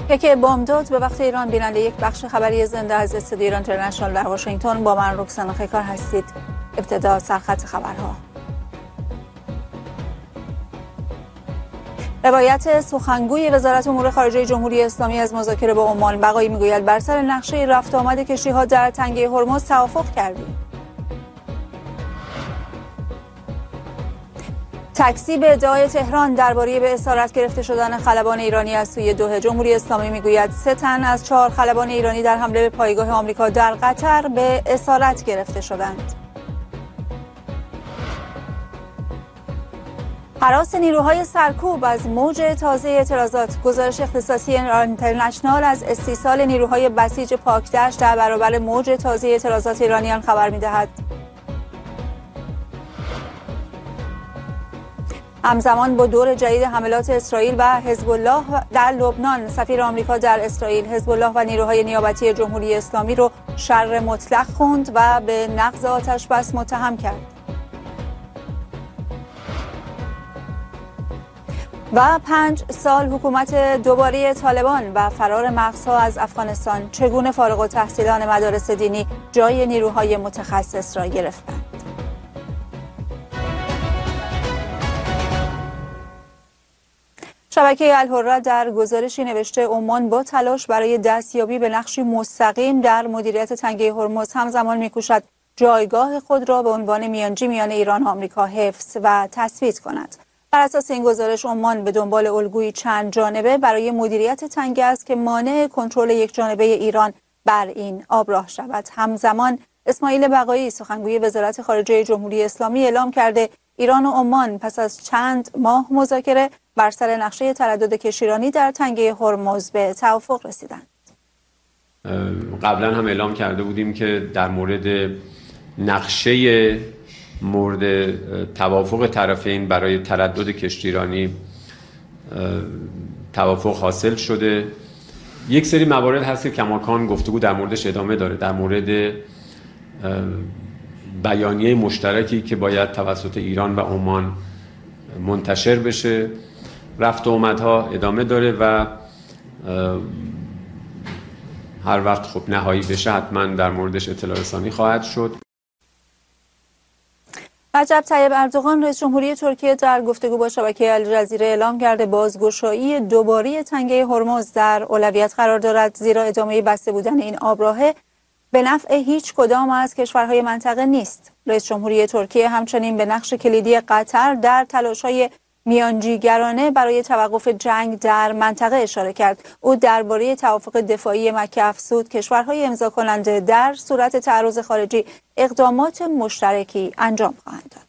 یک بامداد به وقت ایران. بیننده یک بخش خبری زنده از استودیو ایران اینترنشنال در واشنگتن با من رکسانا خیکار هستید. ابتدا سرخط خبرها. روایت سخنگوی وزارت امور خارجه جمهوری اسلامی از مذاکره با عمان. بقایی میگوید بر سر نقشه رفت آمد کشتی‌ها در تنگه هرمز توافق کردیم. تکذیب ادعای تهران درباره به اسارت گرفته شدن خلبان ایرانی از سوی دوحه. جمهوری اسلامی میگوید 3 تن از 4 خلبان ایرانی در حمله به پایگاه آمریکا در قطر به اسارت گرفته شدند. هراس نیروهای سرکوب از موج تازه اعتراضات. گزارش اختصاصی اینترنشنال از استیصال نیروهای بسیج پاکدشت در برابر موج تازه اعتراضات ایرانیان خبر می‌دهد. همزمان با دور جدید حملات اسرائیل و حزب الله در لبنان، سفیر آمریکا در اسرائیل حزب الله و نیروهای نیابتی جمهوری اسلامی رو شر مطلق خوند و به نقض آتش‌بس متهم کرد. و 5 سال حکومت دوباره طالبان و فرار مغزها از افغانستان. چگونه فارغ التحصیلان مدارس دینی جای نیروهای متخصص را گرفتند؟ شبکه الحره در گزارشی نوشته عمان با تلاش برای دستیابی به نقشی مستقیم در مدیریت تنگه هرمز همزمان می‌کوشد جایگاه خود را به عنوان میانجی میان ایران و آمریکا حفظ و تثبیت کند. بر اساس این گزارش عمان به دنبال الگویی چند جانبه برای مدیریت تنگه است که مانع کنترل یک جانبه ایران بر این آبراه شود. همزمان اسماعیل بقایی سخنگوی وزارت خارجه جمهوری اسلامی اعلام کرده ایران و عمان پس از چند ماه مذاکره بر سر نقشه تردد کشتیرانی در تنگه هرمز به توافق رسیدند. قبلا هم اعلام کرده بودیم که در مورد نقشه مورد توافق طرفین برای تردد کشتیرانی توافق حاصل شده. یک سری موارد هست که کماکان گفتگو در موردش ادامه داره، در مورد بیانیه مشترکی که باید توسط ایران و عمان منتشر بشه. رفت و آمدها ادامه داره و هر وقت خب نهایی بشه حتما در موردش اطلاع رسانی خواهد شد. رجب طیب اردوغان رئیس جمهوری ترکیه در گفتگو با شبکه الجزیره اعلام کرده بازگشایی دوباره تنگه هرمز در اولویت قرار دارد، زیرا ادامه بسته بودن این آبراهه به نفع هیچ کدام از کشورهای منطقه نیست. رئیس جمهوری ترکیه همچنین به نقش کلیدی قطر در تلاش‌های میانجیگرانه برای توقف جنگ در منطقه اشاره کرد. او درباره توافق دفاعی مکه افزود کشورهای امضا کننده در صورت تعرض خارجی اقدامات مشترکی انجام خواهند داد.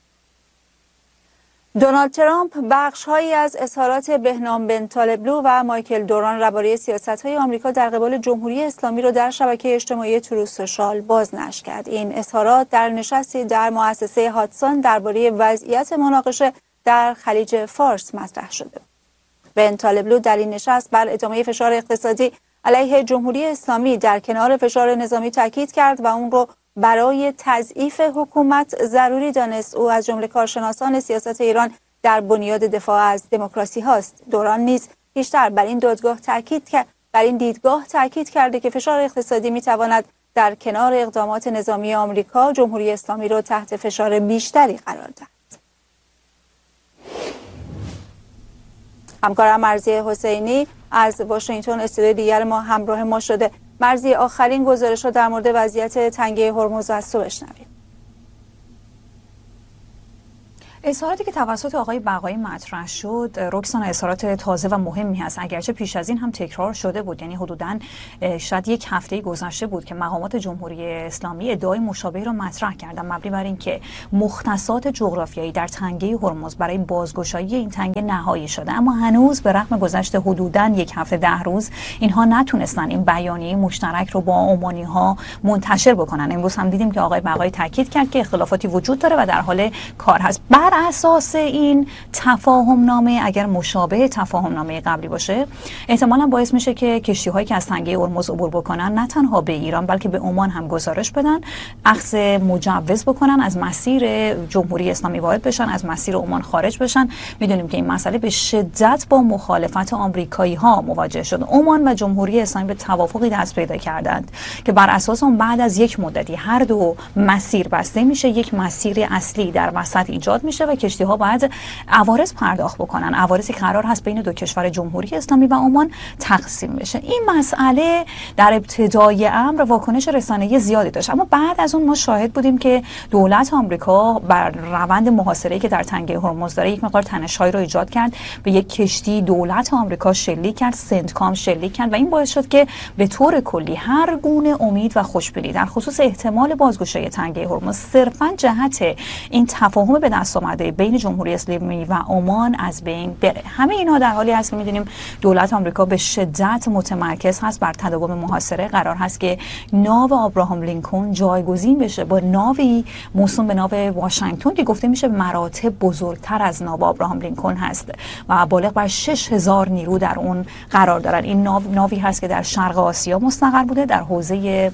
دونالد ترامپ بخش‌هایی از اظهارات بهنام بن طالبلو و مایکل دوران درباره سیاست‌های آمریکا در قبال جمهوری اسلامی را در شبکه اجتماعی تروث سوشال بازنشر کرد. این اظهارات در نشستی در مؤسسه هاتسون درباره وضعیت مناقشه در خلیج فارس مطرح شده. بن طالبلو در این نشست بر ادامه فشار اقتصادی علیه جمهوری اسلامی در کنار فشار نظامی تاکید کرد و اون رو برای تضعیف حکومت ضروری دانست. او از جمله کارشناسان سیاست ایران در بنیاد دفاع از دموکراسی هاست. دوران نیز بیشتر بر این دیدگاه تاکید کرده که فشار اقتصادی میتواند در کنار اقدامات نظامی آمریکا جمهوری اسلامی را تحت فشار بیشتری قرار دهد. همکارم مرضیه حسینی از واشنگتن استودیو دیگر ما همراه ما شده. مرضیه، آخرین گزارش ها در مورد وضعیت تنگه هرمز از تو بشنویم. اظهاراتی که توسط آقای بقایی مطرح شد رکسانا اظهارات تازه و مهمی هست، اگرچه پیش از این هم تکرار شده بود. یعنی حدوداً شاید یک هفته گذشته بود که مقامات جمهوری اسلامی ادعای مشابه را مطرح کردند، مبنی بر اینکه مختصات جغرافیایی در تنگه هرمز برای بازگشایی این تنگه نهایی شده، اما هنوز به رغم گذشت حدوداً یک هفته 10 روز اینها نتونستن این بیانیه مشترک رو با عمانی‌ها منتشر بکنن. امروز هم دیدیم که آقای بقایی تاکید کرد که اختلافاتی وجود داره و در حال کار هست. بر اساس این تفاهم نامه اگر مشابه تفاهم نامه قبلی باشه احتمالاً باعث میشه که کشتی هایی که از تنگه هرمز عبور بکنن نه تنها به ایران بلکه به عمان هم گزارش بدن، اخذ مجوز بکنن، از مسیر جمهوری اسلامی وارد بشن، از مسیر عمان خارج بشن. میدونیم که این مسئله به شدت با مخالفت آمریکایی ها مواجه شد. عمان و جمهوری اسلامی به توافقی دست پیدا کردند که بر اساس اون بعد از یک مدتی هر دو مسیر بسته میشه، یک مسیر اصلی در وسط ایجاد میشه و کشتی ها باید عوارض پرداخت بکنن. عوارضی قرار هست بین دو کشور جمهوری اسلامی و عمان تقسیم بشه. این مسئله در ابتدای امر واکنش رسانه‌ای زیادی داشت، اما بعد از اون ما شاهد بودیم که دولت آمریکا بر روند محاصره‌ای که در تنگه هرمز داره یک مقدار تنش‌هایی رو ایجاد کرد. به یک کشتی دولت آمریکا شلیک کرد، سنتکام شلیک کرد و این باعث شد که به طور کلی هر گونه امید و خوشبینی در خصوص احتمال بازگشایی تنگه هرمز صرفاً جهت این تفاهم به دست آمده بین جمهوری اسلامی و عمان از بین بره. همه اینها در حالی است که می‌دونیم دولت آمریکا به شدت متمرکز هست بر تداوم محاصره. قرار هست که ناو آبراهام لینکلن جایگزین بشه با ناوی موسوم به ناو واشنگتن که گفته میشه مراتب بزرگتر از ناو آبراهام لینکلن هست و بالغ بر 6000 نیرو در اون قرار دارن. این ناوی هست که در شرق آسیا مستقر بوده، در حوزه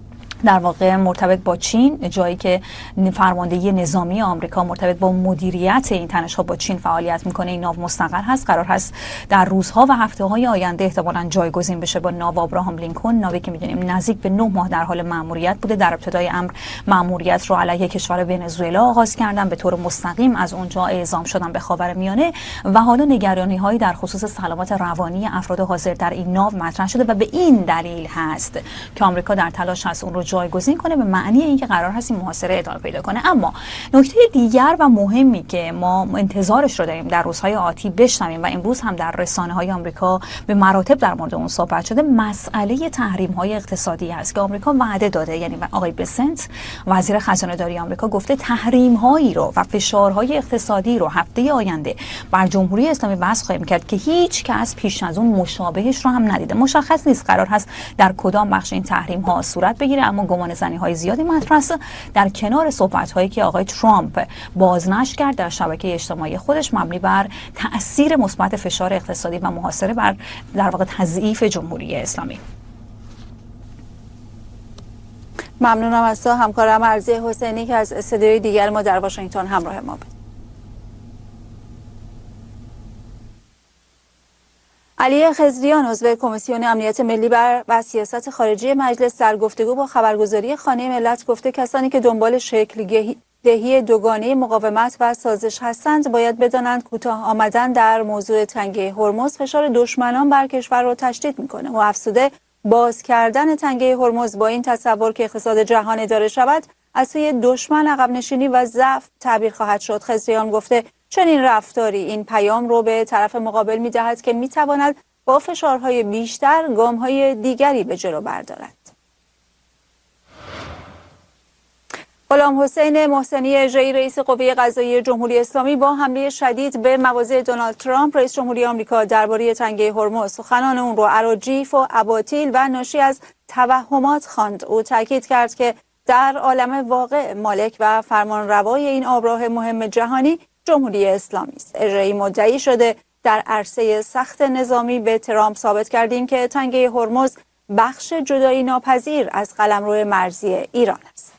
در واقع مرتبط با چین، جایی که فرماندهی نظامی آمریکا مرتبط با مدیریت این تنش‌ها با چین فعالیت میکنه. این ناو مستقر هست، قرار هست در روزها و هفته‌های آینده احتمالاً جایگزین بشه با ناو آبراهام لینکلن، ناوی که میدونیم نزدیک به 9 ماه در حال مأموریت بوده. در ابتدای امر مأموریت رو علیه کشور ونزوئلا آغاز کردن، به طور مستقیم از اونجا اعزام شدن به خاورمیانه و حالا نگرانی‌هایی در خصوص سلامت روانی افراد حاضر در این ناو مطرح شده و به این دلیل هست که آمریکا در تلاش هست اون رو جایگزین کنه، به معنی اینکه قرار هست این محاصره ادامه پیدا کنه. اما نکته دیگر و مهمی که ما انتظارش رو داریم در روزهای آتی بشنویم و امروز هم در رسانه‌های آمریکا به مراتب در مورد اون صحبت شده، مسئله تحریم‌های اقتصادی است که آمریکا وعده داده. یعنی آقای بسنت وزیر خزانه‌داری آمریکا گفته تحریم‌هایی رو و فشارهای اقتصادی رو هفته آینده بر جمهوری اسلامی وضع خواهیم کرد که هیچ کس پیش از اون مشابهش رو هم ندیده. مشخص نیست قرار هست در کدام بخش این تحریم‌ها صورت بگیره، اما گمانه‌زنی‌های زیادی مطرح است در کنار صحبت‌هایی که آقای ترامپ بازنشر کرد در شبکه اجتماعی خودش مبنی بر تأثیر مثبت فشار اقتصادی و محاصره بر در واقع تضعیف جمهوری اسلامی. ممنونم از تو همکارم ارزی حسینی که از استودیوی دیگر ما در واشنگتن همراه ما بود. علی خضریان عضو کمیسیون امنیت ملی و سیاست خارجی مجلس در گفتگو با خبرگزاری خانه ملت گفته کسانی که دنبال شکل دهی دوگانه مقاومت و سازش هستند باید بدانند کوتاه آمدن در موضوع تنگه هرمز فشار دشمنان بر کشور را تشدید میکنه و افزوده باز کردن تنگه هرمز با این تصور که اقتصاد جهان اداره شود از سوی دشمن عقب نشینی و ضعف تعبیر خواهد شد. خضریان گفته چنین رفتاری این پیام رو به طرف مقابل می‌دهد که می‌تواند با فشارهای بیشتر گام‌های دیگری به جلو بردارد. غلام حسین محسنی اژه‌ای رئیس قوه قضاییه جمهوری اسلامی با حمله شدید به مواضع دونالد ترامپ رئیس جمهوری آمریکا درباره تنگه هرمز سخنان اون رو اراجیف و اباطیل و ناشی از توهمات خواند. او تاکید کرد که در عالم واقع مالک و فرمانروای این آبراه مهم جهانی جمهوری اسلامی است. اژه‌ای مدعی شده در عرصه سخت نظامی به ترامپ ثابت کردیم که تنگه هرمز بخش جدایی ناپذیر از قلمرو مرزی ایران است.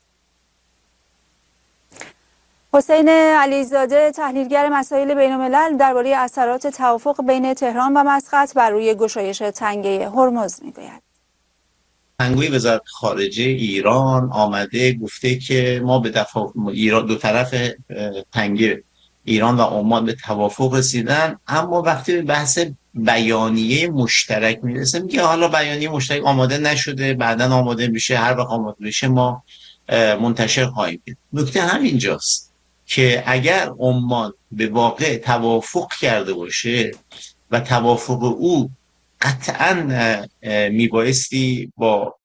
حسین علیزاده تحلیلگر مسائل بین‌الملل درباره اثرات توافق بین تهران و مسقط بر روی گشایش تنگه هرمز میگوید. سخنگوی وزارت خارجه ایران آمده گفته که ما به ایران دو طرف تنگه ایران و عمان به توافق رسیدن، اما وقتی به بحث بیانیه مشترک میرسه میگه حالا بیانیه مشترک آماده نشده، بعداً آماده میشه، هر وقت آماده بشه ما منتشر خواهیم کرد. نکته همینجاست که اگر عمان به واقع توافق کرده باشه و توافق او قطعاً میبایستی با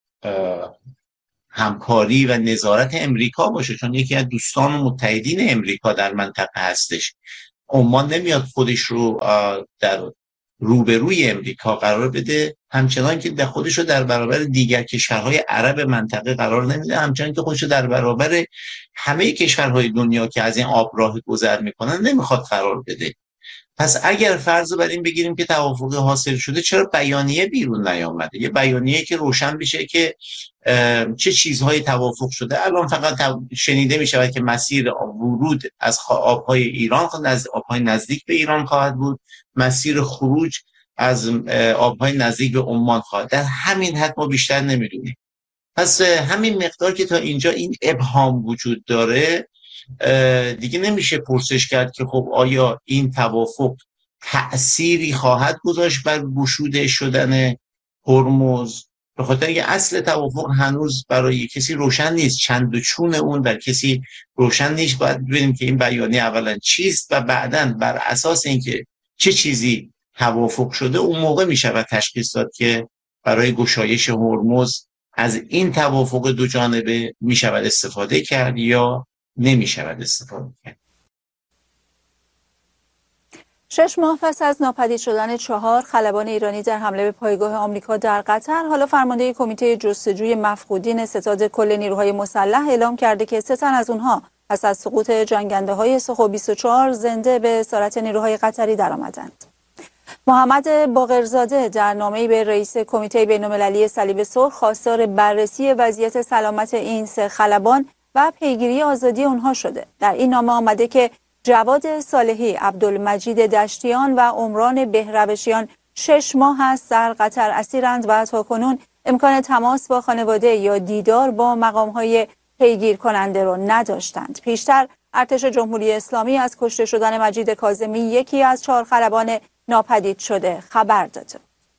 همکاری و نظارت امریکا باشه، چون یکی از دوستان و متحدین امریکا در منطقه هستش. عمان نمیاد خودش رو در روبروی امریکا قرار بده، همچنان که خودش رو در برابر دیگر کشورهای عرب منطقه قرار نمیده، همچنان که خودش رو در برابر همه کشورهای دنیا که از این آبراه گذر میکنن نمیخواد قرار بده. پس اگر فرض بر این بگیریم که توافق حاصل شده، چرا بیانیه بیرون نیامده؟ یه بیانیه که روشن بشه که چه چیزهای توافق شده. الان فقط شنیده می شود که مسیر ورود از آبهای ایران از آبهای نزدیک به ایران خواهد بود، مسیر خروج از آبهای نزدیک به عمان خواهد. در همین حد ما بیشتر نمیدونیم. پس همین مقدار که تا اینجا این ابهام وجود داره، دیگه نمیشه پرسش کرد که خب آیا این توافق تأثیری خواهد گذاشت بر گشوده شدن هرمز، به خاطر اینکه اصل توافق هنوز برای کسی روشن نیست، چند و چون اون بر کسی روشن نیست. باید ببینیم که این بیانیه اولا چیست و بعداً بر اساس اینکه چه چیزی توافق شده اون موقع میشه تشخیص داد که برای گشایش هرمز از این توافق دو جانبه میشود استفاده کرد یا نمیشود استفاده کرد. 6 ماه پس از ناپدید شدن 4 خلبان ایرانی در حمله به پایگاه آمریکا در قطر، حالا فرمانده کمیته جستجوی مفقودین ستاد کل نیروهای مسلح اعلام کرده که 3 تن از اونها پس از سقوط جنگنده‌های سخو 24 زنده به اسارت نیروهای قطری درآمدند. محمد باقرزاده در نامه‌ای به رئیس کمیته بین‌المللی صلیب سرخ خواستار بررسی وضعیت سلامت این 3 خلبان و پیگیری آزادی اونها شده. در این نامه آمده که جواد صالحی، عبدالمجید دشتیان و عمران بهروشیان 6 ماه است در قطر اسیرند و تاکنون امکان تماس با خانواده یا دیدار با مقام‌های پیگیر کننده را نداشتند. پیشتر ارتش جمهوری اسلامی از کشته شدن مجید کاظمی، یکی از 4 خلبان ناپدید شده، خبر داده.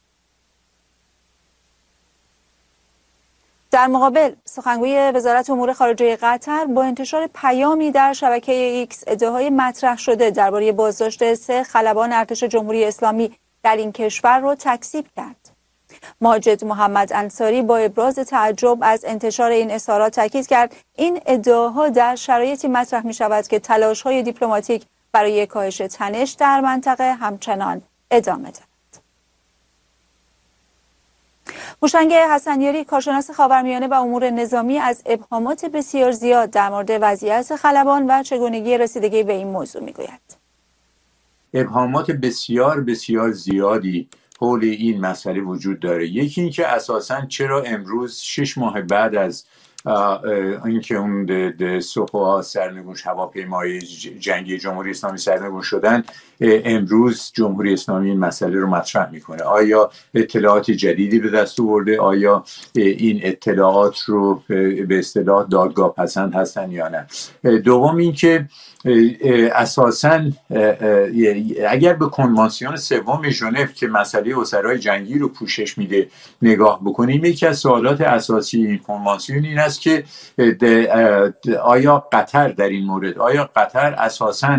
در مقابل سخنگوی وزارت امور خارجه قطر با انتشار پیامی در شبکه ایکس ادعاهای مطرح شده درباره بازداشت 3 خلبان ارتش جمهوری اسلامی در این کشور را تکذیب کرد. ماجد محمد انصاری با ابراز تعجب از انتشار این اظهارات تاکید کرد این ادعاها در شرایطی مطرح می شود که تلاش‌های دیپلماتیک برای کاهش تنش در منطقه همچنان ادامه دارد. هوشنگ حسنیاری، کارشناس خاورمیانه و امور نظامی، از ابهامات بسیار زیاد در مورد وضعیت خلبان و چگونگی رسیدگی به این موضوع میگوید. ابهامات بسیار بسیار زیادی حول این مسئله وجود داره. یکی این که اساساً چرا امروز 6 ماه بعد از اینکه اون سخوها سرنگون هواپیمای جنگی جمهوری اسلامی سرنگون شدن، امروز جمهوری اسلامی این مسئله رو مطرح میکنه؟ آیا اطلاعات جدیدی به دست آورده؟ آیا این اطلاعات رو به اصطلاح دادگاه پسند هستن یا نه؟ دوم این که اساساً اگر به کنوانسیون 3 ژنو که مسئله اسرای جنگی رو پوشش میده نگاه بکنیم، یکی از سوالات اساسی این کنوانسیون این است که آیا قطر در این مورد، آیا قطر اساساً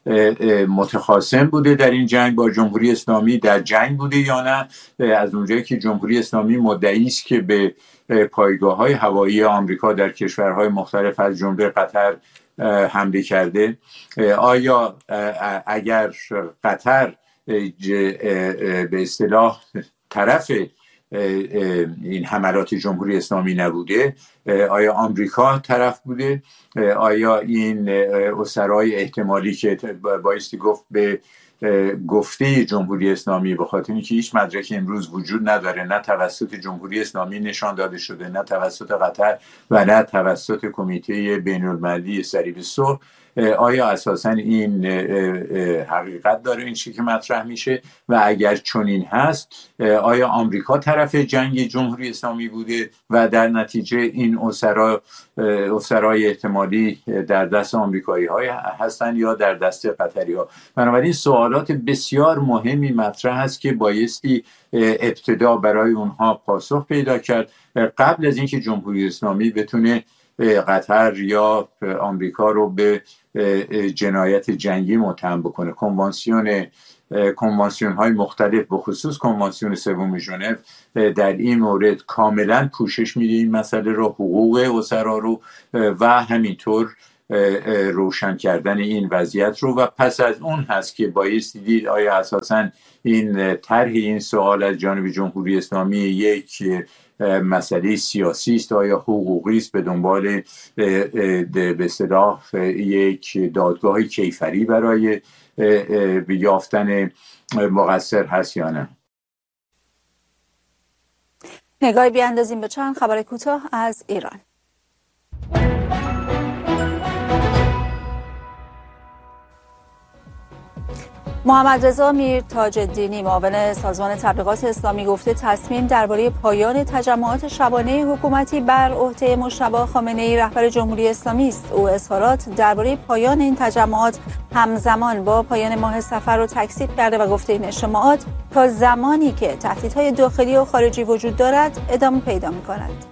متخاصم بوده در این جنگ با جمهوری اسلامی، در جنگ بوده یا نه؟ از اونجایی که جمهوری اسلامی مدعی است که به پایگاه‌های هوایی آمریکا در کشورهای مختلف از جمله قطر حمله کرده، آیا اگر قطر به اصطلاح طرف این حملات جمهوری اسلامی نبوده، آیا آمریکا طرف بوده؟ آیا این اسرای احتمالی که بایستی گفت به گفته جمهوری اسلامی، به خاطر اینکه هیچ مدرکی امروز وجود نداره، نه توسط جمهوری اسلامی نشان داده شده، نه توسط قطر و نه توسط کمیته بین‌المللی صلیب سرخ، آیا اساساً این حقیقت داره این چیزی که مطرح میشه؟ و اگر چنین هست، آیا آمریکا طرف جنگ جمهوری اسلامی بوده و در نتیجه این اسرای احتمالی در دست آمریکایی های هستند یا در دست قطری ها؟ بنابراین سوالات بسیار مهمی مطرح است که بایستی ابتدا برای اونها پاسخ پیدا کرد قبل از اینکه جمهوری اسلامی بتونه قطر یا آمریکا رو به جنایت جنگی متهم بکنه. کنوانسیون های مختلف، به خصوص کنوانسیون 3 ژنو، در این مورد کاملا پوشش میده این مسئله رو، حقوق اسرا رو، و همینطور روشن کردن این وضعیت رو و پس از اون هست که بایستی دید آیا اساساً این طرح این سوال از جانب جمهوری اسلامی یک مسئله سیاسی است، آیا حقوقی است، به دنبال به اصطلاح یک دادگاه کیفری برای یافتن مقصر هست یا نه. نگاهی بیاندازیم به چند خبر کوتاه از ایران. محمد رضا میر تاج‌الدینی معاون سازمان تبلیغات اسلامی گفته تصمیم درباره پایان تجمعات شبانه حکومتی بر عهده مجتبی خامنه‌ای رهبر جمهوری اسلامی است. او اظهارات درباره پایان این تجمعات همزمان با پایان ماه صفر را تکذیب کرده و گفته این اجتماعات تا زمانی که تهدیدهای داخلی و خارجی وجود دارد ادامه پیدا می‌کند.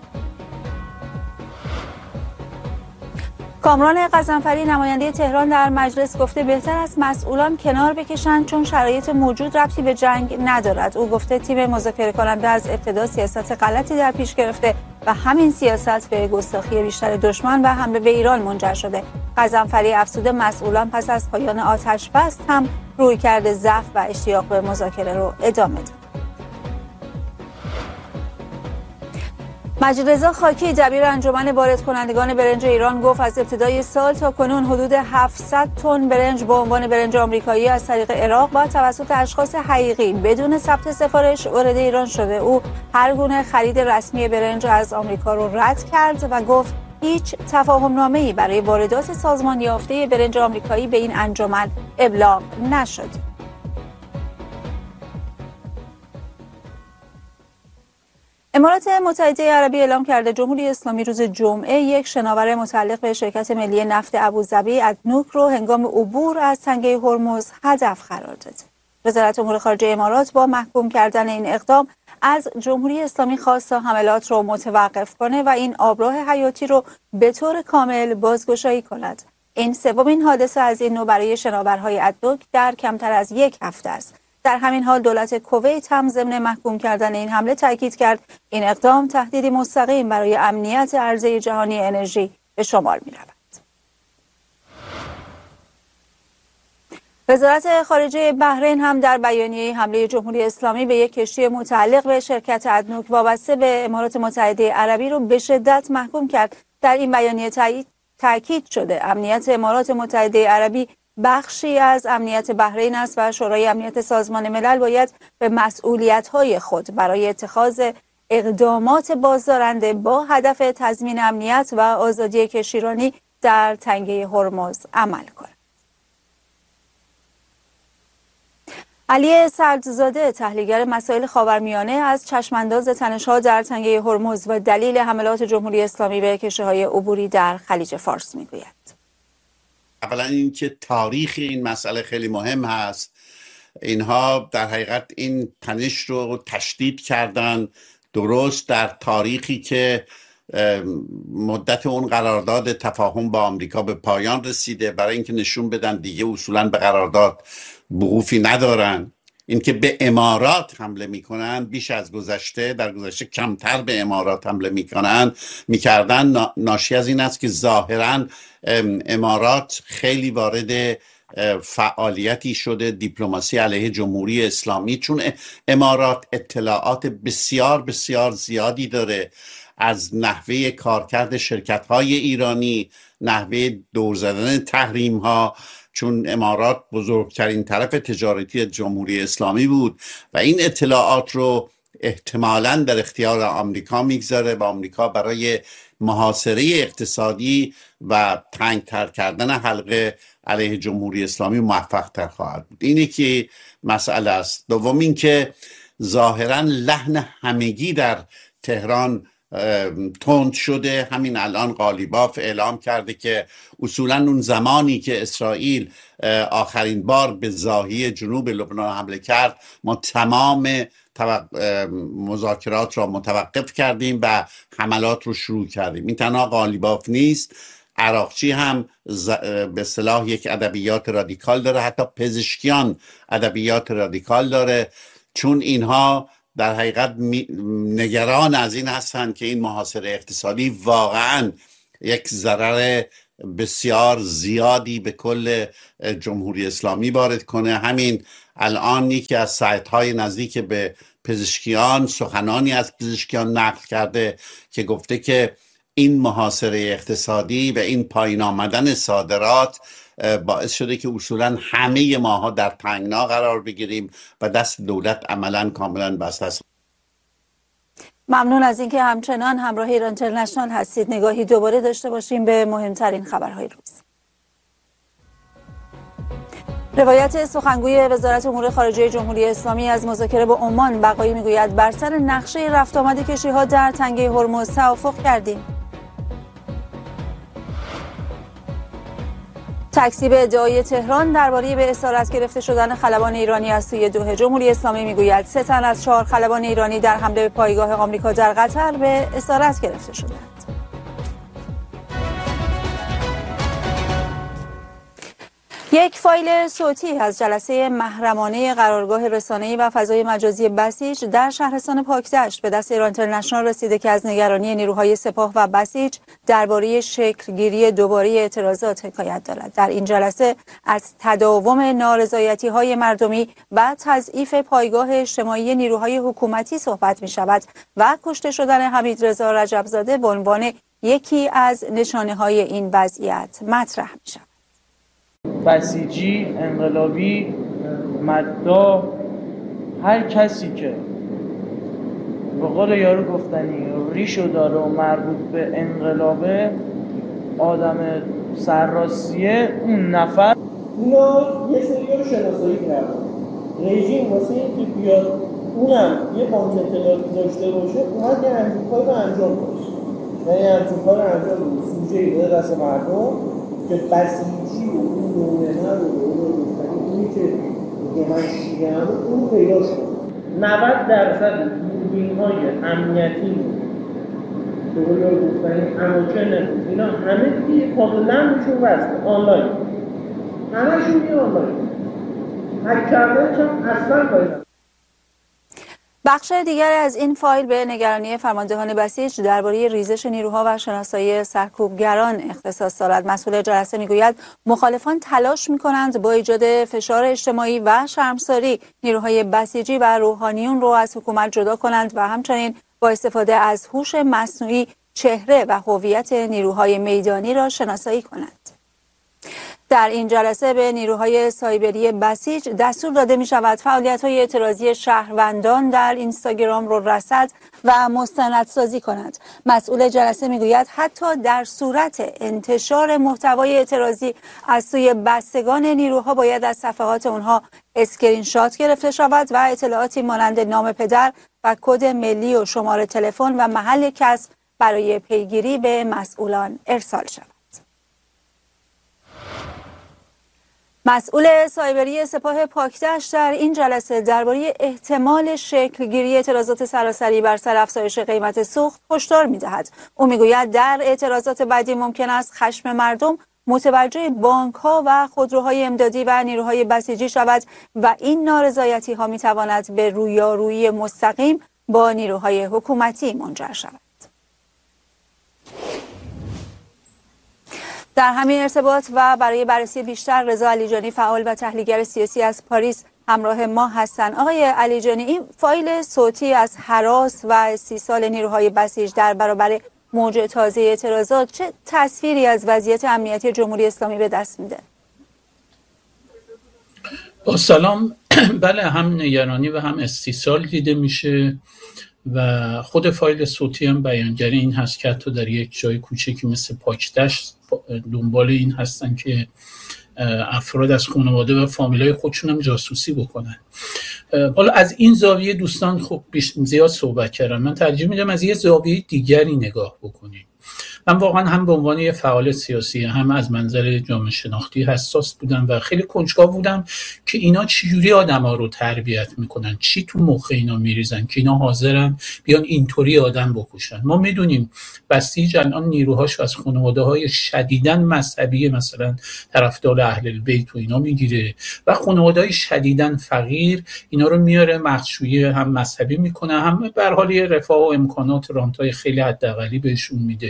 کامران غضنفری نماینده تهران در مجلس گفته بهتر است مسئولان کنار بکشند چون شرایط موجود ربطی به جنگ ندارد. او گفته تیم مذاکره کننده از ابتدا سیاست غلطی در پیش گرفته و همین سیاست به گستاخی بیشتر دشمن و حمله به ایران منجر شده. غضنفری افزوده مسئولان پس از پایان آتش بس هم رویکرد ضعف و اشتیاق به مذاکره رو ادامه داد. مجید رضا خاکی دبیر انجمن وارد کنندگان برنج ایران گفت از ابتدای سال تا کنون حدود 700 تن برنج با عنوان برنج آمریکایی از طریق عراق با توسط اشخاص حقیقی بدون ثبت سفارش وارد ایران شده. او هر گونه خرید رسمی برنج از آمریکا رو رد کرد و گفت هیچ تفاهم‌نامه‌ای برای واردات سازمان یافته برنج آمریکایی به این انجمن ابلاغ نشد. امارات متحده عربی اعلام کرده جمهوری اسلامی روز جمعه یک شناور متعلق به شرکت ملی نفت ابوظبی ادنوک رو هنگام عبور از تنگه هرمز هدف قرار داد. وزارت امور خارجه امارات با محکوم کردن این اقدام از جمهوری اسلامی خواست تا حملات رو متوقف کنه و این آبراه حیاتی رو به طور کامل بازگشایی کند. این سومین حادثه از این نوع برای شناورهای ادنوک در کمتر از یک هفته است. در همین حال دولت کویت هم ضمن محکوم کردن این حمله تاکید کرد این اقدام تهدیدی مستقیم برای امنیت عرضه جهانی انرژی به شمار می رود. وزارت خارجه بحرین هم در بیانیه حمله جمهوری اسلامی به یک کشتی متعلق به شرکت ادنوک وابسته به امارات متحده عربی رو به شدت محکوم کرد. در این بیانیه تاکید شده امنیت امارات متحده عربی بخشی از امنیت بحرین است و شورای امنیت سازمان ملل باید به مسئولیت‌های خود برای اتخاذ اقدامات بازدارنده با هدف تضمین امنیت و آزادی کشتیرانی در تنگه هرمز عمل کند. علی سردزاده تحلیلگر مسائل خاورمیانه از چشمانداز تنش‌ها در تنگه هرمز و دلیل حملات جمهوری اسلامی به کشتی‌های عبوری در خلیج فارس می‌گوید. اولا اینکه تاریخ این مسئله خیلی مهم هست. اینها در حقیقت این تنش رو تشدید کردن درست در تاریخی که مدت اون قرارداد تفاهم با آمریکا به پایان رسیده، برای اینکه نشون بدن دیگه اصولا به قرارداد وقوفی ندارن. اینکه به امارات حمله میکنن بیش از گذشته، در گذشته کمتر به امارات حمله میکردن ناشی از این است که ظاهرا امارات خیلی وارد فعالیتی شده دیپلماسی علیه جمهوری اسلامی، چون امارات اطلاعات بسیار بسیار زیادی داره از نحوه کارکرد شرکت‌های ایرانی، نحوه دور زدن تحریم‌ها، چون امارات بزرگترین طرف تجارتی جمهوری اسلامی بود و این اطلاعات رو احتمالاً در اختیار آمریکا میگذاره و آمریکا برای محاصره اقتصادی و تنگتر کردن حلقه علیه جمهوری اسلامی موفق تر خواهد بود. اینه که مسئله است. دوم این که ظاهراً لحن همگی در تهران تند شده. همین الان قالیباف اعلام کرده که اصولا اون زمانی که اسرائیل آخرین بار به ضاحی جنوب لبنان حمله کرد ما تمام مذاکرات را متوقف کردیم و حملات رو شروع کردیم. این تنها قالیباف نیست، عراقچی هم به اصطلاح یک ادبیات رادیکال داره، حتی پزشکیان ادبیات رادیکال داره، چون اینها در حقیقت نگران از این هستند که این محاصره اقتصادی واقعا یک ضرر بسیار زیادی به کل جمهوری اسلامی وارد کنه. همین الان یکی از سایت‌های نزدیک به پزشکیان سخنانی از پزشکیان نقل کرده که گفته که این محاصره اقتصادی و این پایین آمدن صادرات باعث شده که اصولا همه ماها در تنگنا قرار بگیریم و دست دولت عملا کاملا بسته است. ممنون از اینکه همچنان همراه ایران اینترنشنال هستید. نگاهی دوباره داشته باشیم به مهمترین خبرهای روز. روایت سخنگوی وزارت امور خارجه جمهوری اسلامی از مذاکره با عمان بقایی میگوید بر سر نقشه رفت آمد کشتی‌ها در تنگه هرمز توافق کردیم. تکذیب ادعای تهران درباره به اسارت گرفته شدن خلبان ایرانی از سوی دوحه. جمهوری اسلامی میگوید 3 تن از 4 خلبان ایرانی در حمله به پایگاه آمریکا در قطر به اسارت گرفته شدند. یک فایل صوتی از جلسه محرمانه قرارگاه رسانه‌ای و فضای مجازی بسیج در شهرستان پاکدشت به دست ایران اینترنشنال رسیده که از نگرانی نیروهای سپاه و بسیج درباره شکلگیری دوباره اعتراضات حکایت دارد. در این جلسه از تداوم نارضایتی‌های مردمی و تضعیف پایگاه اجتماعی نیروهای حکومتی صحبت می‌شود و کشته شدن حمیدرضا رجبزاده به عنوان یکی از نشانه‌های این وضعیت مطرح می‌شود. بسیجی، انقلابی، مددا، هر کسی که به قول یارو گفتنی ریشو داره و مربوط به انقلابه، آدم سرراستیه، اون نفر اینا یه سری رو شناسایی کردن. رژیم واسه این که بیاد اونم یه بانک اطلاعاتی داشته باشه باید یه همچین کاری رو انجام باشه و یه همچین کار رو انجام باشه سوژه‌ای به دست مردم که بسیجی و اون نومنه رو اونی که میگه من شیعه هم اون پیدا شد. 90% دوربین‌های امنیتی به قول گفتنی اماکن اینا همه دیگه کاملا میشون وصله آنلاین، همه‌شون دیگه آنلاین، هک کردنش هم اصلا باید. بخش دیگر از این فایل به نگرانی فرماندهان بسیج درباره ریزش نیروها و شناسایی سرکوبگران اختصاص دارد. مسئول جلسه میگوید مخالفان تلاش میکنند با ایجاد فشار اجتماعی و شرمساری نیروهای بسیجی و روحانیون رو از حکومت جدا کنند و همچنین با استفاده از هوش مصنوعی چهره و هویت نیروهای میدانی را شناسایی کنند. در این جلسه به نیروهای سایبری بسیج دستور داده می شود فعالیت‌های اعتراضی شهروندان در اینستاگرام را رصد و مستندسازی کنند. مسئول جلسه می گوید حتی در صورت انتشار محتوای اعتراضی از سوی بستگان نیروها باید از صفحات آنها اسکرین شات گرفته شود و اطلاعاتی مانند نام پدر و کد ملی و شماره تلفن و محل کسب برای پیگیری به مسئولان ارسال شود. مسئول سایبری سپاه پاکدشت در این جلسه درباره احتمال شکلگیری اعتراضات سراسری بر سر افزایش قیمت سوخت هشدار می‌دهد. او می‌گوید در اعتراضات بعدی ممکن است خشم مردم متوجه بانک‌ها و خودروهای امدادی و نیروهای بسیجی شود و این نارضایتی‌ها می‌تواند به رویارویی مستقیم با نیروهای حکومتی منجر شود. در همین ارتباط و برای بررسی بیشتر رضا علیجانی فعال و تحلیلگر سیاسی از پاریس همراه ما هستند. آقای علیجانی، این فایل صوتی از هراس و استیصال نیروهای بسیج در برابر موج تازه اعتراضات چه تصویری از وضعیت امنیتی جمهوری اسلامی به دست میده؟ با سلام. بله، هم نگرانی و هم استیصال دیده میشه و خود فایل صوتی هم بیانگر این هست که حتی در یک جای کوچکی مثل پاکدشت دنبال این هستن که افراد از خانواده و فامیلای خودشون هم جاسوسی بکنن. حالا از این زاویه دوستان خب زیاد صحبت کردن، من ترجیح میدم از یه زاویه دیگری نگاه بکنیم. من واقعا هم به عنوان یه فعال سیاسی هم از منظر جامعه شناختی حساس بودم و خیلی کنجکاو بودم که اینا چجوری آدما رو تربیت میکنن، چی تو مخ اینا میریزن که اینا حاضرن بیان اینطوری آدم بکشن. ما میدونیم بسیج الان نیروهاش از خانواده‌های شدیداً مذهبی مثلا طرفدار اهل البیت و اینا میگیره و خانواده‌های شدیداً فقیر اینا رو میاره مخشویی هم مذهبی میکنه، هم به هر حال رفاه و امکانات رانتای خیلی حداقلی بهشون میده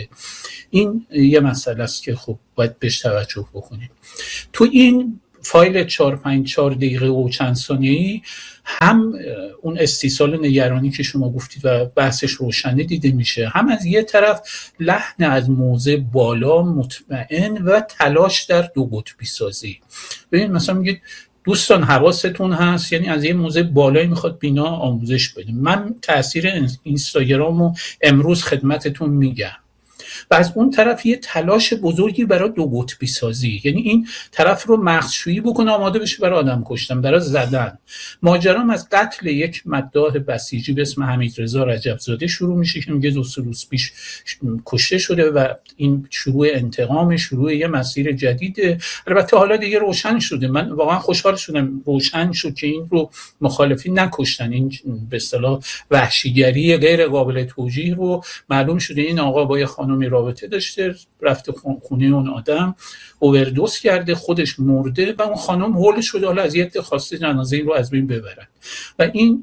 این یه مسئله است که خب باید بهش توجه بکنیم. تو این فایل 4 دقیقه و چند ثانیه‌ای هم اون استیصال و نگرانی که شما گفتید و بحثش روشنه دیده میشه، هم از یه طرف لحن از موضع بالا مطمئن و تلاش در دو قطبی سازی. ببین مثلا میگید دوستان حواستون هست، یعنی از یه موضع بالایی میخواد بینا آموزش بده. من تاثیر اینستاگرامو امروز خدمتتون میگم و از اون طرف یه تلاش بزرگی برای دو قطبی سازی، یعنی این طرف رو مغزشویی بکنه آماده بشه برای آدم کشتن، برای زدن. ماجرام از قتل یک مداح بسیجی به اسم حمیدرضا رجبزاده شروع میشه که میگه 2 روز پیش کشته شده و این شروع انتقام، شروع یه مسیر جدیده. البته حالا دیگه روشن شده، من واقعا خوشحال شدم روشن شد که این رو مخالفین نکشتن، این به اصطلاح وحشیگری غیر قابل توجیه رو معلوم شده این آقا با یه خانمی رابطه داشته، رفته خونه اون آدم، اووردوز کرده، خودش مرده و اون خانم هول شده، حالا از یه خواسته جنازه این رو از بین ببرن و این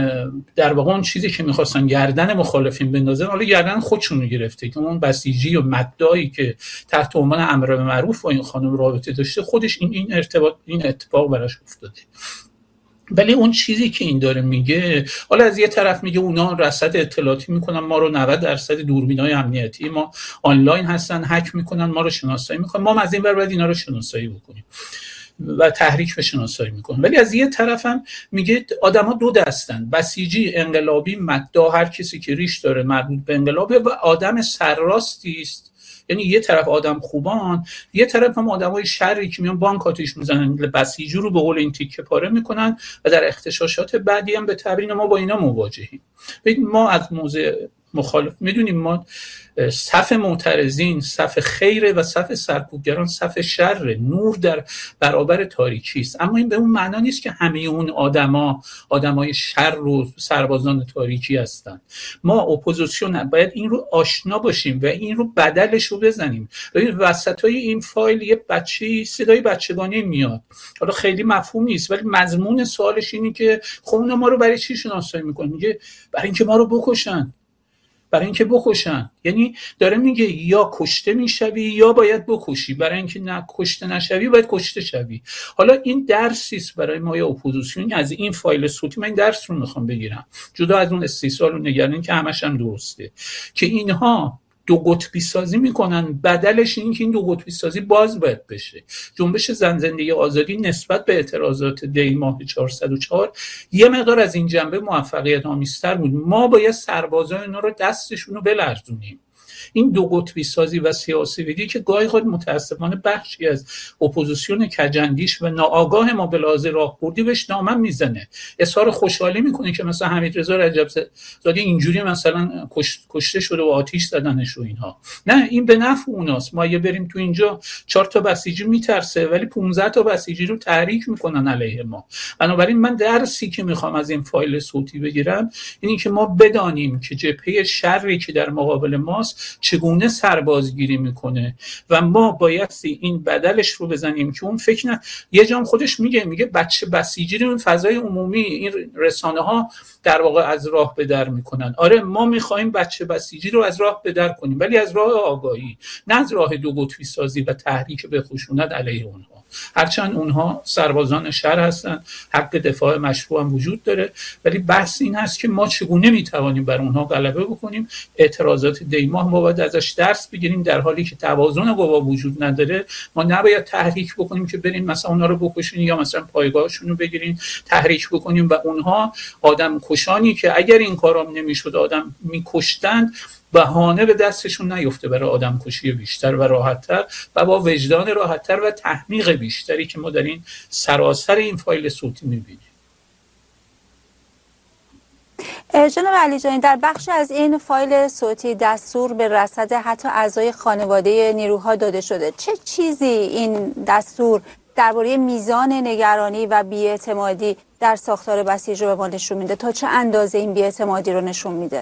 در واقع اون چیزی که می‌خواستن گردن مخالفین بندازن، حالا گردن خودشون رو گرفته که اون بسیجی و مدعی که تحت عنوان امر به معروف با این خانم رابطه داشته خودش این اتفاق براش افتاده. ولی اون چیزی که این داره میگه، حالا از یه طرف میگه اونا رصد اطلاعاتی میکنن ما رو، 90% دوربینای امنیتی ما آنلاین هستن، هک میکنن ما رو، شناسایی میکنن، ما از این ور باید اینا رو شناسایی بکنیم و تحریک به شناسایی میکنن. ولی از یه طرف هم میگه آدما دو دستن، بسیجی، انقلابی، مدعا، هر کسی که ریش داره مربوط به انقلابه و آدم سرراستی است. یعنی یه طرف آدم خوبان، یه طرف هم آدمای شری که میان بانک آتیش میزنن، بسیجی رو به قول این تیکه پاره میکنن و در اختشاشات بعدی هم به تعبیر ما با اینا مواجهیم. ببین ما از موضع مخالف میدونیم، ما صف معترضین صف خیره و صف سرکوبگران صف شر، نور در برابر تاریکی است. اما این به اون معنا نیست که همه اون آدمای شر و سربازان تاریکی هستند. ما اپوزیسیون باید این رو آشنا باشیم و این رو بدلش رو بزنیم. ببین وسطای این فایل یه بچه‌ای صدای بچگانه میاد، حالا خیلی مفهوم نیست ولی مضمون سوالش اینه که خب اونا ما رو برای چی شناسایی میکنن؟ میگه برای اینکه ما رو بکشن، برای اینکه بکشن. یعنی داره میگه یا کشته میشوی یا باید بکشی، برای اینکه نه کشته نشوی باید کشته شوی. حالا این درسی است برای ما اپوزیسیون. از این فایل صوتی من این درس رو میخوام بگیرم، جدا از اون استیصال و نگرانی که همش هم درسته، که اینها دو قطبی سازی میکنن، بدلش این که این دو قطبی سازی باز باید بشه. جنبش زن زندگی آزادی نسبت به اعتراضات دی ماه 404 یه مقدار از این جنبه موفقیت آمیزتر بود. ما باید سربازان اینا رو دستشون رو بلرزونیم. این دو قطبی سازی و سیاسی ویدی که گاهی خود متاسفانه بخشی از اپوزیسیون کجندیش و ناآگاه ما به لحاظ راهبردی بهش دامن میزنه، اظهار خوشحالی میکنه که مثلا حمیدرضا رجبزاده اینجوری مثلا کشته شده و آتیش زدنش و اینها. نه، این به نفع اوناست. ما یه بریم تو اینجا 4 تا بسیجی میترسه ولی 15 تا بسیجی رو تحریک میکنن علیه ما. بنابراین من درسی که میخوام از این فایل صوتی بگیرم اینی که ما بدانیم که جبهه شری که در مقابل ماست چگونه سربازگیری میکنه و ما بایستی این بدلش رو بزنیم که اون فکر یه جام خودش میگه بچه بسیجی رو این فضای عمومی، این رسانه ها در واقع از راه به در میکنن. آره ما میخوایم بچه بسیجی رو از راه به در کنیم ولی از راه آگاهی، نه از راه دو قطبی سازی و تحریک به خشونت علیه اونها. هرچند اونها سربازان شر هستن، حق دفاع مشروع هم وجود داره، ولی بحث این هست که ما چگونه میتوانیم بر اونها غلبه بکنیم. اعتراضات دیماه ما باید ازش درس بگیریم. در حالی که توازن قوا وجود نداره ما نباید تحریک بکنیم که بریم مثلا اونها رو بکشین یا مثلا پایگاهشون رو بگیرین تحریک بکنیم و اونها آدم کشانی که اگر این کارام نمیشد آدم میکشتند بهانه به دستشون نیفته برای آدم کشی بیشتر و راحت‌تر و با وجدان راحت‌تر و تحمیق بیشتری که ما در این سراسر این فایل صوتی می‌بینیم. جناب علیجانی، در بخش از این فایل صوتی دستور به رصد حتی اعضای خانواده نیروها داده شده. چه چیزی این دستور درباره میزان نگرانی و بی‌اعتمادی در ساختار بسیج رو به ما نشون میده؟ تا چه اندازه این بی‌اعتمادی رو نشون میده؟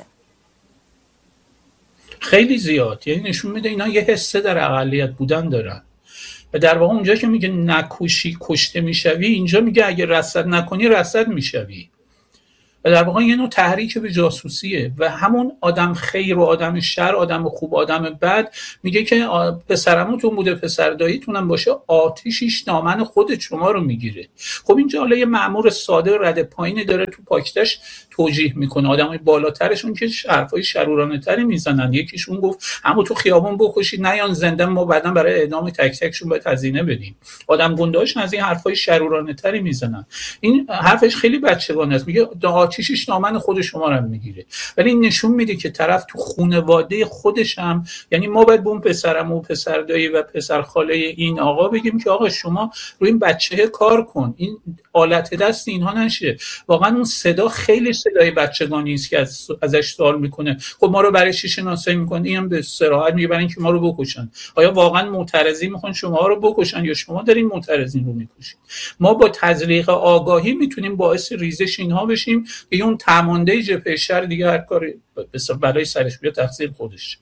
خیلی زیاد. یعنی نشون میده اینا یه حسه در اقلیت بودن دارن و در واقع اونجا که میگه نکشی کشته میشوی، اینجا میگه اگه رصد نکنی رصد میشوی. و در واقع یه نوع تحریک به جاسوسیه و همون آدم خیر و آدم شر، آدم خوب آدم بد، میگه که پسرموتون بوده، پسر داییتونم باشه، آتیشش دامن خود شما رو میگیره. خب اینجا حالا یه مأمور ساده رده پایینی داره تو پاکتش توجیه میکنه، آدمای بالاترشون که حرفای شرورانه تری میزنن. یکیشون گفت همون تو خیابون بکشید نیان زنده، ما بعداً برای اعدام تک تکشون باید هزینه بدیم. آدم گنده‌هاشون از این حرفای شرورانه تری میزنن. این حرفش خیلی بچگانه است، میگه آتیشش دامن خود شما رو میگیره. ولی این نشون میده که طرف تو خانواده خودش هم، یعنی ما باید به اون پسرم و پسر دایی و پسر خاله این آقا بگیم که آقا شما روی این بچه کار کن، این آلت دست اینها نشه. واقعا اون صدا خیلی صدای بچگانی است که ازش سوال میکنه خب ما رو برای چی شناسایی میکنن؟ اینم به صراحت میگه برای اینکه ما رو بکشن. آیا واقعا معترضین میخوان شما رو بکشن یا شما دارین معترضین رو میکشید؟ ما با تزریق آگاهی میتونیم باعث ریزش اینها بشیم که اون تمانده جبهه شر دیگه هر کاری برای سرش بیاد تقصیر خودش.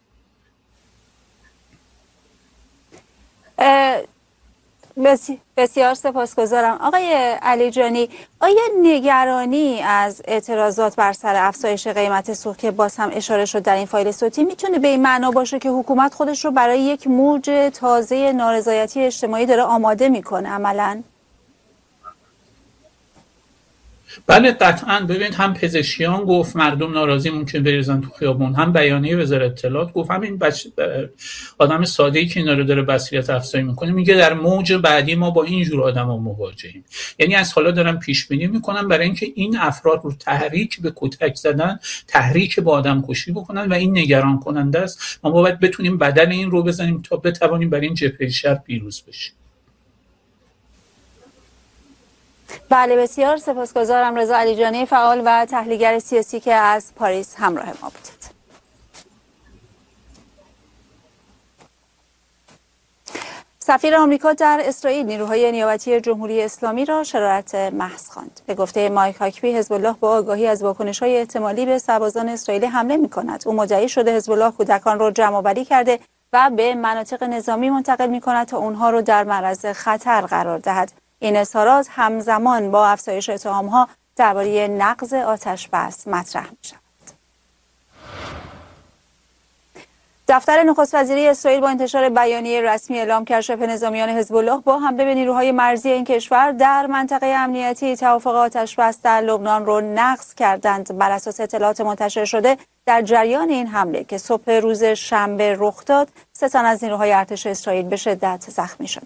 بسیار سپاسگزارم. آقای علیجانی، آیا نگرانی از اعتراضات بر سر افزایش قیمت سوخت که باز هم اشاره شد در این فایل صوتی میتونه به این معنا باشه که حکومت خودش رو برای یک موج تازه نارضایتی اجتماعی داره آماده میکنه عملاً؟ بله قطعا. ببینید هم پزشکیان گفت مردم ناراضی ممکن بریزن تو خیابون، هم بیانیه وزارت اطلاعات گفت، همین آدم ساده‌ای که اینا رو داره بصیرت افزایی میکنه میگه در موج بعدی ما با این جور آدما مواجهیم. یعنی از حالا دارن پیش بینی میکنن برای اینکه این افراد رو تحریک به کتک زدن، تحریک به آدم کشی بکنن و این نگران کننده است. ما باید بتونیم بدل این رو بزنیم تا بتوانیم برای این جبهه شر پیروز بشیم. بله بسیار سپاسگزارم. رضا علیجانی، فعال و تحلیلگر سیاسی که از پاریس همراه ما بودید. سفیر آمریکا در اسرائیل نیروهای نیابتی جمهوری اسلامی را شرارت محض خواند. به گفته مایک هاکبی، حزب الله با آگاهی از واکنش‌های احتمالی به سربازان اسرائیلی حمله می‌کند. او مدعی شده حزب الله کودکان را جمع‌آوری کرده و به مناطق نظامی منتقل می‌کند تا آنها را در معرض خطر قرار دهد. این اظهارات همزمان با افزایش اتهام‌ها درباره نقض آتش‌بس مطرح می‌شود. دفتر نخست وزیری اسرائیل با انتشار بیانیه رسمی اعلام کرد شبه نظامیان حزب الله با حمله به نیروهای مرزی این کشور در منطقه امنیتی توافق آتش‌بس در لبنان را نقض کردند. بر اساس اطلاعات منتشر شده در جریان این حمله که صبح روز شنبه رخ داد، 3 تن از نیروهای ارتش اسرائیل به شدت زخمی شدند.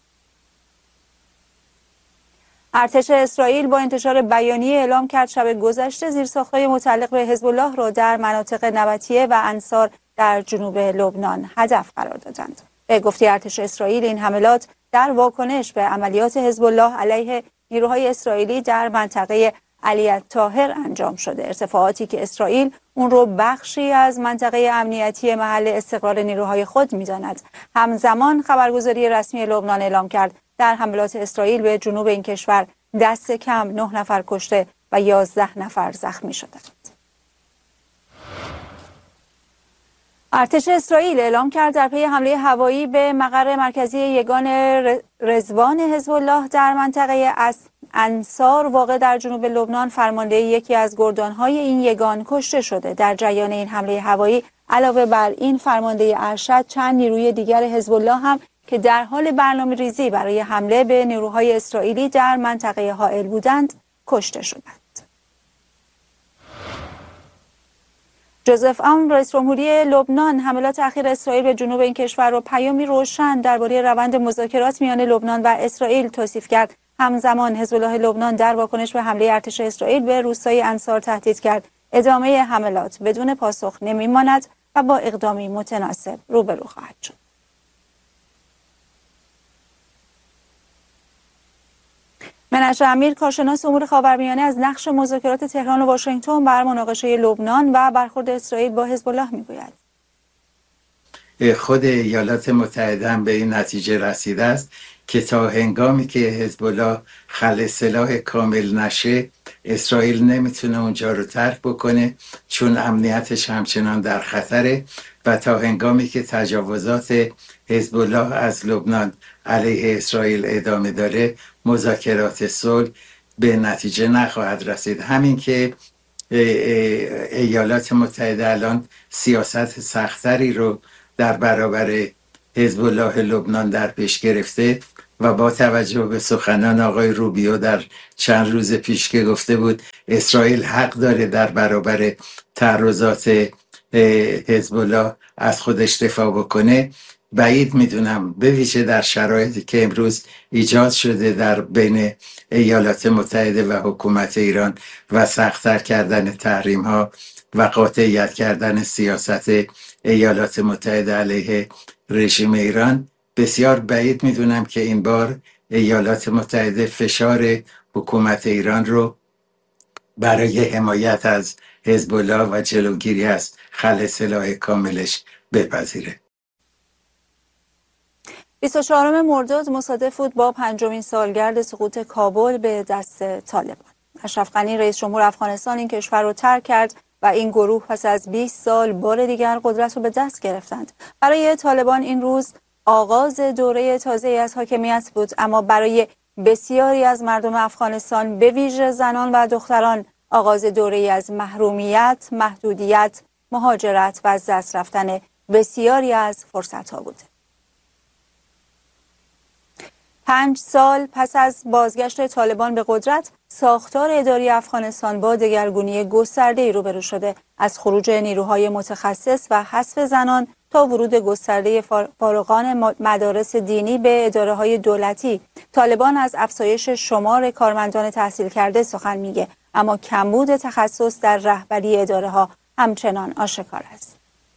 ارتش اسرائیل با انتشار بیانیه اعلام کرد شب گذشته زیرساخت‌های متعلق به حزب الله را در مناطق نبطیه و انصار در جنوب لبنان هدف قرار دادند. به گفته ارتش اسرائیل این حملات در واکنش به عملیات حزب الله علیه نیروهای اسرائیلی در منطقه علی طاهر انجام شده. ارتفاعاتی که اسرائیل اون رو بخشی از منطقه امنیتی محل استقرار نیروهای خود می‌داند. همزمان خبرگزاری رسمی لبنان اعلام کرد در حملات اسرائیل به جنوب این کشور دست کم 9 نفر کشته و 11 نفر زخمی شدند. ارتش اسرائیل اعلام کرد در پی حمله هوایی به مقر مرکزی یگان رضوان حزب الله در منطقه انصار واقع در جنوب لبنان فرمانده یکی از گردانهای این یگان کشته شده. در جریان این حمله هوایی علاوه بر این فرمانده ارشد چند نیروی دیگر حزب الله هم که در حال برنامه‌ریزی برای حمله به نیروهای اسرائیلی در منطقه حائل بودند کشته شدند. جوزف اون رئیس جمهوری لبنان حملات اخیر اسرائیل به جنوب این کشور را پیامی روشن درباره روند مذاکرات میان لبنان و اسرائیل توصیف کرد. همزمان حزب الله لبنان در واکنش به حمله ارتش اسرائیل به روستای انصار تهدید کرد ادامه حملات بدون پاسخ نمیماند و با اقدامی متناسب روبرو خواهد شد. منش امیر، کارشناس امور خاورمیانه، از نقش مذاکرات تهران و واشنگتن بر مناقشه لبنان و برخورد اسرائیل با حزب الله میگوید. خود ایالات متحده هم به این نتیجه رسیده است که تا هنگامی که حزب الله خل سلاح کامل نشه اسرائیل نمیتونه اونجا رو ترک بکنه، چون امنیتش همچنان در خطره، و تا هنگامی که تجاوزات حزب الله از لبنان علیه اسرائیل ادامه داره مذاکرات صلح به نتیجه نخواهد رسید. همین که ایالات متحده الان سیاست سختری رو در برابر حزب الله لبنان در پیش گرفته و با توجه به سخنان آقای روبیو در چند روز پیش که گفته بود اسرائیل حق داره در برابر تعرضات حزب الله از خودش دفاع بکنه، بعید میدونم به ویژه در شرایطی که امروز ایجاد شده در بین ایالات متحده و حکومت ایران و سخت‌تر کردن تحریم ها و قاطعیت کردن سیاست ایالات متحده علیه رژیم ایران، بسیار بعید میدونم که این بار ایالات متحده فشار حکومت ایران رو برای حمایت از حزب الله و جلوگیری از خلع سلاح کاملش بپذیره. 24 مرداد مصادف بود با 5مین سالگرد سقوط کابل به دست طالبان. اشرف غنی رئیس جمهور افغانستان این کشور رو ترک کرد و این گروه پس از 20 سال بار دیگر قدرت رو به دست گرفتند. برای طالبان این روز آغاز دوره تازه‌ای از حاکمیت بود، اما برای بسیاری از مردم افغانستان به ویژه زنان و دختران آغاز دوره‌ای از محرومیت، محدودیت، مهاجرت و از دست رفتن بسیاری از فرصت‌ها بود. 5 سال پس از بازگشت طالبان به قدرت، ساختار اداری افغانستان با دگرگونی گسترده‌ای روبرو شده. از خروج نیروهای متخصص و حذف زنان تا ورود گسترده فارغان مدارس دینی به اداره‌های دولتی، طالبان از افزایش شمار کارمندان تحصیل کرده سخن میگه، اما کمبود تخصص در رهبری اداره‌ها همچنان آشکار است.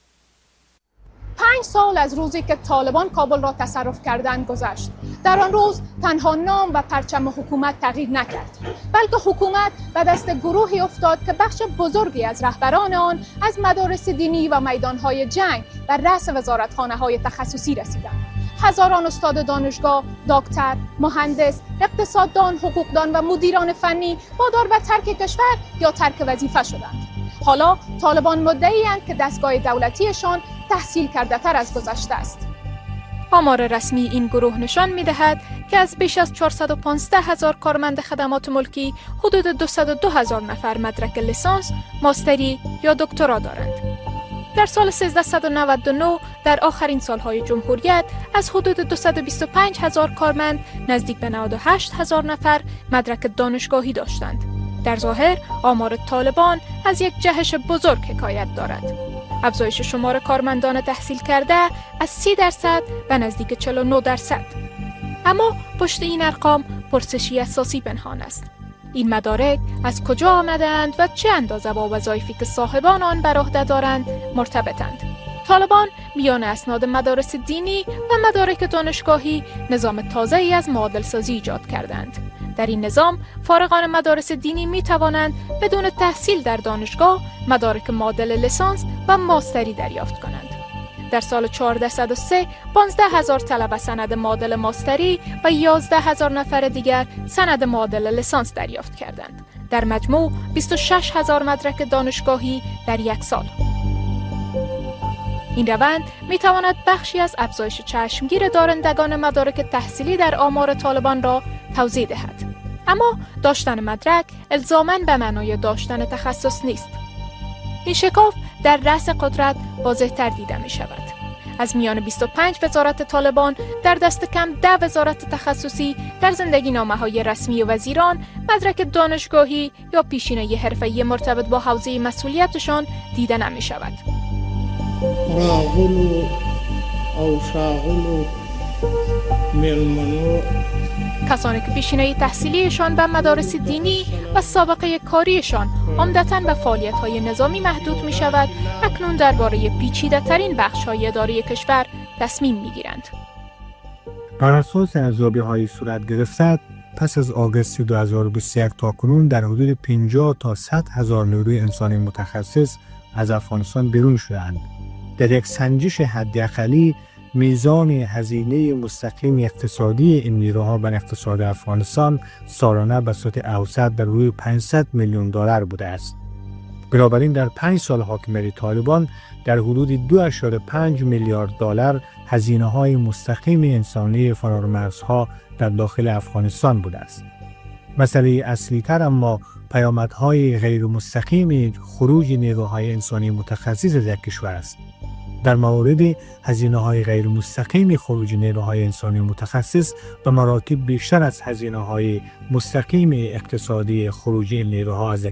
5 سال از روزی که طالبان کابل را تصرف کردند گذشت. در آن روز تنها نام و پرچم حکومت تغییر نکرد، بلکه حکومت به دست گروهی افتاد که بخش بزرگی از رهبران آن از مدارس دینی و میدانهای جنگ و رأس وزارتخانه‌های تخصصی رسیدند. هزاران استاد دانشگاه، دکتر، مهندس، اقتصاددان، حقوقدان و مدیران فنی وادار به ترک کشور یا ترک وظیفه شدند. حالا طالبان مدعی‌اند که دستگاه دولتیشان تحصیل کرده تر از گذشته است. آمار رسمی این گروه نشان می‌دهد که از بیش از 415,000 کارمند خدمات ملکی حدود 202,000 نفر مدرک لیسانس، ماستری یا دکترا دارند. در سال 1399 در آخرین سالهای جمهوریت از حدود 225,000 کارمند نزدیک به 98,000 نفر مدرک دانشگاهی داشتند. در ظاهر آمار طالبان از یک جهش بزرگ حکایت دارد. افزایش شمار کارمندان تحصیل کرده از 30% به نزدیک 49%. اما پشت این ارقام پرسشی اساسی پنهان است. این مدارک از کجا آمدند و چه اندازه با وظایفی که صاحبان آن بر عهده دارند مرتبطند؟ طالبان میان اسناد مدارس دینی و مدارک دانشگاهی نظام تازه‌ای از معادل سازی ایجاد کردند. در این نظام فارغان مدارس دینی می توانند بدون تحصیل در دانشگاه مدارک معادل لیسانس و ماستری دریافت کنند. در سال 1403 15,000 طلبه سند معادل ماستری و 11,000 نفر دیگر سند معادل لیسانس دریافت کردند. در مجموع 26,000 مدرک دانشگاهی در یک سال. این روند می تواند بخشی از افزایش چشمگیر دارندگان مدارک تحصیلی در آمار طالبان را توضیح دهد. اما داشتن مدرک الزاماً به معنای داشتن تخصص نیست. این شکاف در رأس قدرت واضح‌تر دیده می شود. از میان 25 وزارت طالبان در دست کم 10 وزارت تخصصی در زندگی نامه‌های رسمی وزیران مدرک دانشگاهی یا پیشینه حرفه‌ای مرتبط با حوزه مسئولیتشان دیده نمی شود. راغلو او شاغلو ملمنو کسانی که پیشینه تحصیلیشان به مدارس دینی و سابقه کاریشان عمدتاً به فعالیت‌های نظامی محدود می‌شود، اکنون درباره پیچیده‌ترین بخش‌های اداری کشور تصمیم می‌گیرند. بر اساس ارزیابی‌های صورت گرفته پس از آگوست 2021 تاکنون در حدود 50 تا 100 هزار نیروی انسانی متخصص از افغانستان بیرون شدند. در یک سنجش حداقلی میزان هزینه مستقیم اقتصادی این نیروها بر اقتصاد افغانستان سالانه به صورت اوسط در روی 500 میلیون دلار بوده است. بنابراین در 5 سال حاکمیت طالبان در حدود 2.5 میلیارد دلار هزینه‌های مستقیم انسانی فرارمرزها در داخل افغانستان بوده است. مسئله اصلی تر اما پیامدهای غیر مستقیم خروج نیروهای انسانی متخصص در کشور است. در مورد هزینه‌های غیر مستقیم خروج نیروهای انسانی متخصص به مراتب بیشتر از هزینه‌های مستقیم اقتصادی خروج این نیروها از